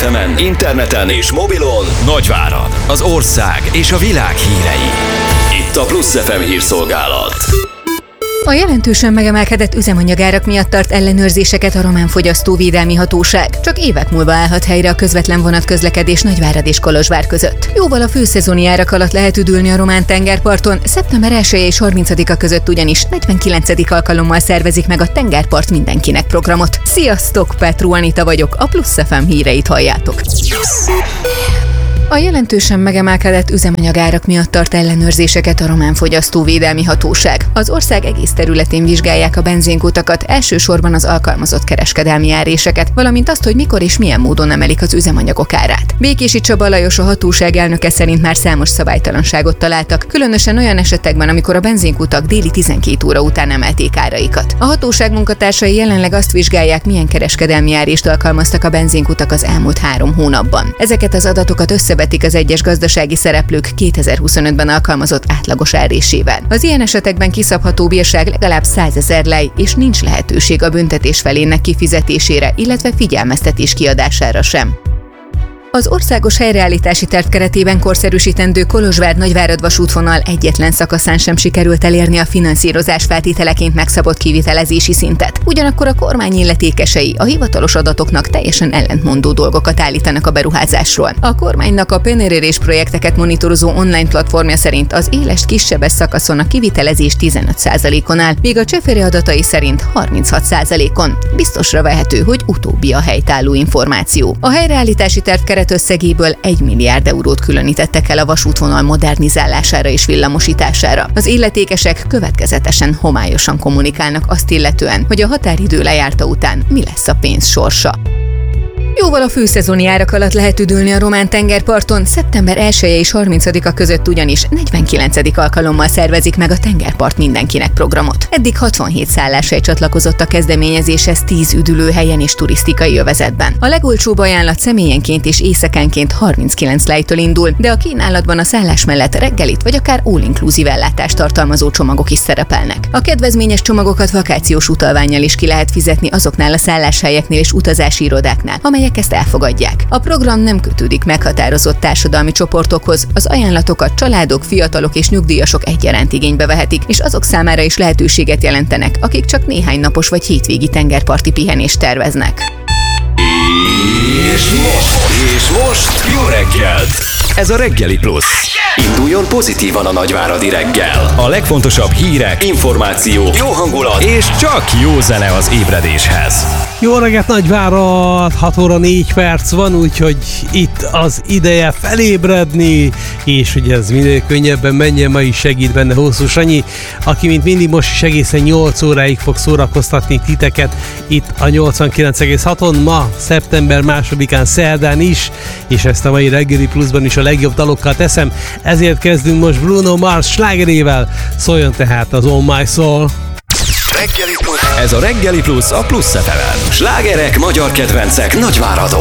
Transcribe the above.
FM-en, interneten és mobilon Nagyvárad, az ország és a világ hírei. Itt a Plusz FM hírszolgálat. A jelentősen megemelkedett üzemanyagárak miatt tart ellenőrzéseket a Román Fogyasztóvédelmi Hatóság. Csak évek múlva állhat helyre a közvetlen vonatközlekedés Nagyvárad és Kolozsvár között. Jóval a főszezoni árak alatt lehet üdülni a román tengerparton, szeptember 1 és 30-a között ugyanis 49. alkalommal szervezik meg a Tengerpart mindenkinek programot. Sziasztok, Petru Anita vagyok, a Plusz FM híreit halljátok. A jelentősen megemelkedett üzemanyagárak miatt tart ellenőrzéseket a Román Fogyasztóvédelmi Hatóság. Az ország egész területén vizsgálják a benzinkutakat, elsősorban az alkalmazott kereskedelmi áréseket, valamint azt, hogy mikor és milyen módon emelik az üzemanyagok árát. Békési Csaba Lajos, a hatóság elnöke szerint már számos szabálytalanságot találtak, különösen olyan esetekben, amikor a benzinkutak déli 12 óra után emelték áraikat. A hatóság munkatársai jelenleg azt vizsgálják, milyen kereskedelmi árést alkalmaztak a benzinkutak az elmúlt 3 hónapban. Ezeket az adatokat összevetik az egyes gazdasági szereplők 2025-ben alkalmazott átlagos árésével. Az ilyen esetekben kiszabható bírság legalább 100 000 lej, és nincs lehetőség a büntetés felének kifizetésére, illetve figyelmeztetés kiadására sem. Az országos helyreállítási terv keretében korszerűsítendő Kolozsvár-Nagyvárad vasútvonal egyetlen szakaszán sem sikerült elérni a finanszírozás feltételeként megszabott kivitelezési szintet. Ugyanakkor a kormány illetékesei a hivatalos adatoknak teljesen ellentmondó dolgokat állítanak a beruházásról. A kormánynak a PNRR-s projekteket monitorozó online platformja szerint az éles kisebbes szakaszon a kivitelezés 15%-on áll, míg a Csefere adatai szerint 36%-on. Biztosra vehető, hogy utóbbi a helytálló információ. A helyreállítási terv összegéből 1 milliárd eurót különítettek el a vasútvonal modernizálására és villamosítására. Az illetékesek következetesen homályosan kommunikálnak azt illetően, hogy a határidő lejárta után mi lesz a pénz sorsa. Jóval a főszezoni árak alatt lehet üdülni a román tengerparton, szeptember 1 és 30-a között ugyanis 49. alkalommal szervezik meg a Tengerpart mindenkinek programot. Eddig 67 szálláshely csatlakozott a kezdeményezéshez 10 üdülőhelyen és turisztikai övezetben. A legolcsóbb ajánlat személyenként és éjszakánként 39 lejtől indul, de a kínálatban a szállás mellett reggelit vagy akár all-inclusive ellátást tartalmazó csomagok is szerepelnek. A kedvezményes csomagokat vakációs utalvánnyal is ki lehet fizetni azoknál a szálláshelyeknél és utazási irodáknál, amelyek ezt elfogadják. A program nem kötődik meghatározott társadalmi csoportokhoz, az ajánlatokat családok, fiatalok és nyugdíjasok egyaránt igénybe vehetik, és azok számára is lehetőséget jelentenek, akik csak néhány napos vagy hétvégi tengerparti pihenést terveznek. És most jó reggelt! Ez a Reggeli Plusz. Induljon pozitívan a nagyváradi reggel. A legfontosabb hírek, információk, jó hangulat és csak jó zene az ébredéshez. Jó reggelt Nagyvárad, 6 óra 4 perc van, úgyhogy itt az ideje felébredni, és hogy ez minél könnyebben menjen, ma is segít benne Hosszú Sanyi, aki mint mindig most is egészen 8 óráig fog szórakoztatni titeket itt a 89,6-on, ma szeptember 2-án szerdán is, és ezt a mai Reggeli Pluszban is a legjobb dalokkal teszem, ezért kezdünk most Bruno Mars slágerével, szóljon tehát az On My Soul. Reggeli Plusz. Ez a Reggeli Plusz a Plusz FM-en. Slágerek, magyar kedvencek Nagyváradon.